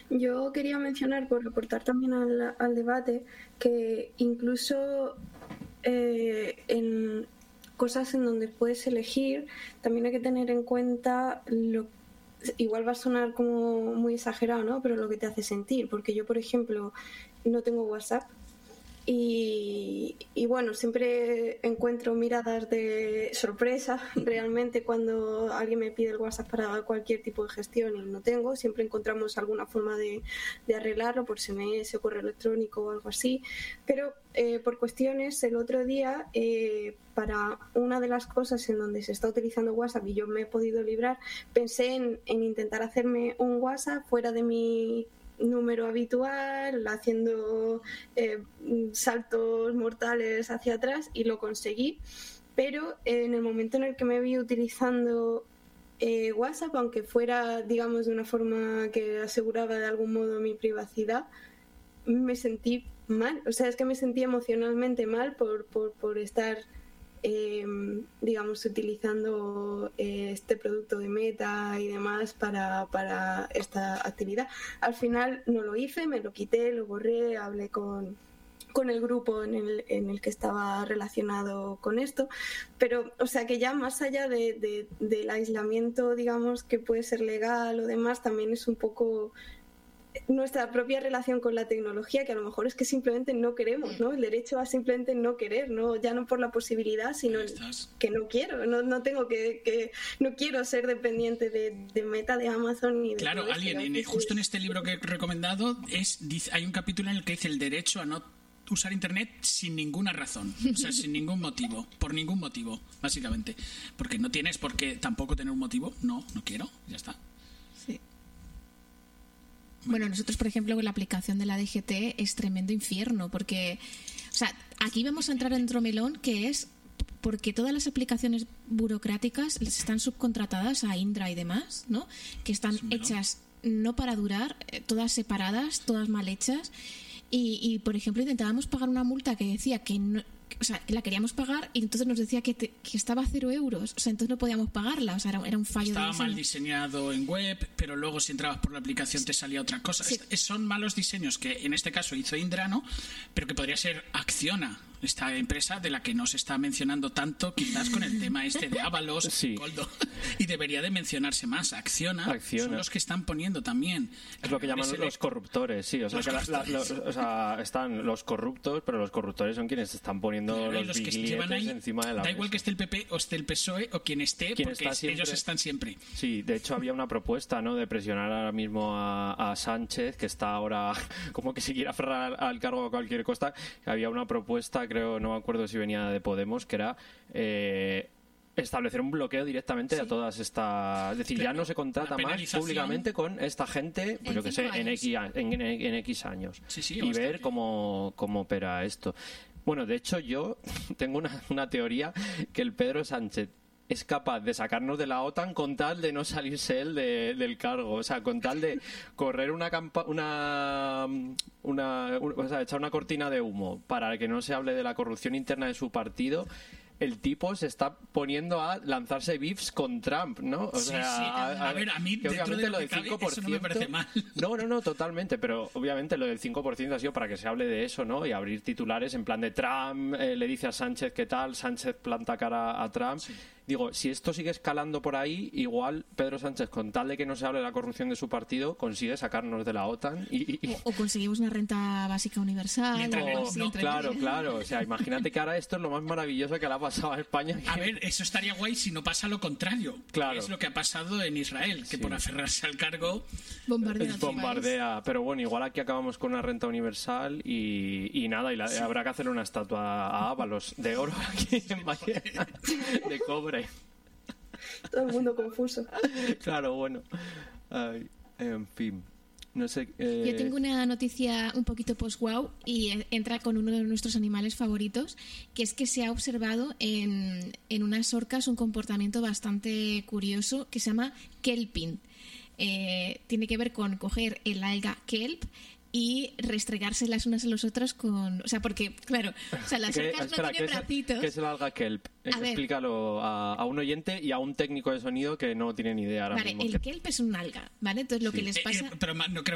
Yo quería mencionar, por aportar también al debate, que incluso en cosas en donde puedes elegir, también hay que tener en cuenta igual va a sonar como muy exagerado, ¿no? Pero lo que te hace sentir, porque yo, por ejemplo, no tengo WhatsApp. Y bueno, siempre encuentro miradas de sorpresa realmente cuando alguien me pide el WhatsApp para cualquier tipo de gestión y no tengo. Siempre encontramos alguna forma de arreglarlo por SMS o correo electrónico o algo así. Pero por cuestiones, el otro día, para una de las cosas en donde se está utilizando WhatsApp y yo me he podido librar, pensé en intentar hacerme un WhatsApp fuera de mi número habitual, haciendo saltos mortales hacia atrás, y lo conseguí, pero en el momento en el que me vi utilizando WhatsApp, aunque fuera, digamos, de una forma que aseguraba de algún modo mi privacidad, me sentí mal. O sea, es que me sentí emocionalmente mal por estar digamos, utilizando este producto de Meta y demás para esta actividad. Al final no lo hice, me lo quité, lo borré, hablé con el grupo en el que estaba relacionado con esto, pero, o sea, que ya más allá del aislamiento, digamos, que puede ser legal o demás, también es un poco nuestra propia relación con la tecnología, que a lo mejor es que simplemente no queremos, ¿no? El derecho a simplemente no querer, ¿no? Ya no por la posibilidad, sino que no quiero, no tengo no quiero ser dependiente de Meta, de Amazon ni de... Claro, alguien, justo en este libro que he recomendado, hay un capítulo en el que dice el derecho a no usar internet sin ninguna razón, o sea, sin ningún motivo, por ningún motivo, básicamente, porque no tienes por qué tampoco tener un motivo, no quiero, ya está. Sí. Bueno, nosotros, por ejemplo, con la aplicación de la DGT es tremendo infierno, porque, o sea, aquí vamos a entrar en otro melón, que es porque todas las aplicaciones burocráticas están subcontratadas a Indra y demás, ¿no? Que están hechas no para durar, todas separadas, todas mal hechas. Y, por ejemplo, intentábamos pagar una multa que decía que no, o sea, que la queríamos pagar y entonces nos decía que estaba a 0 euros, o sea, entonces no podíamos pagarla, o sea, era un fallo. Estaba mal diseñado en web, pero luego si entrabas por la aplicación te salía otra cosa. Sí. Son malos diseños que en este caso hizo Indra, ¿no? Pero que podría ser Acciona, esta empresa de la que no se está mencionando tanto, quizás con el tema este de Ábalos, sí. Coldo, y debería de mencionarse más. Acciona son los que están poniendo también. Es lo que llaman los corruptores, sí, o sea, o sea, están los corruptos, pero los corruptores son quienes están poniendo los billetes ahí, encima de la mesa. Da igual que esté el PP o esté el PSOE o quien esté, porque ellos están siempre. Sí, de hecho había una propuesta, ¿no?, de presionar ahora mismo a Sánchez, que está ahora como que se quiere aferrar al cargo a cualquier costa. Había una propuesta, creo, no me acuerdo si venía de Podemos, que era establecer un bloqueo directamente a todas estas... Es decir, ya no se contrata más públicamente con esta gente, pues yo que sé, en X años. Sí, y ver cómo opera esto. Bueno, de hecho yo tengo una teoría, que el Pedro Sánchez es capaz de sacarnos de la OTAN con tal de no salirse él del cargo, o sea, con tal de correr o sea, echar una cortina de humo para que no se hable de la corrupción interna de su partido. El tipo se está poniendo a lanzarse beefs con Trump, ¿no? O sea, a ver, a mí dentro de lo del 5%, eso no me parece mal. No, totalmente, pero obviamente lo del 5% ha sido para que se hable de eso, ¿no? Y abrir titulares en plan de Trump, le dice a Sánchez qué tal, Sánchez planta cara a Trump. Sí. Digo, si esto sigue escalando por ahí, igual Pedro Sánchez, con tal de que no se hable de la corrupción de su partido, consigue sacarnos de la OTAN o conseguimos una renta básica universal. Claro. O sea, imagínate que ahora esto es lo más maravilloso que le ha pasado a España. A ver, eso estaría guay si no pasa lo contrario. Claro. Es lo que ha pasado en Israel, que por aferrarse al cargo bombardea. Pero bueno, igual aquí acabamos con una renta universal y nada, habrá que hacer una estatua a Ábalos de oro aquí en Miami, de cobre. Todo el mundo confuso. Claro, bueno. En fin. No sé. Yo tengo una noticia un poquito post-wow y entra con uno de nuestros animales favoritos, que es que se ha observado en unas orcas un comportamiento bastante curioso que se llama kelping. Tiene que ver con coger el alga kelp y restregarse las unas a las otras con... O sea, porque, claro, o sea, las orcas no tienen bracitos. ¿Qué es el alga kelp? Explícalo a un oyente y a un técnico de sonido que no tiene ni idea ahora mismo. El kelp es un alga, ¿vale? Entonces lo que les pasa... pero no creo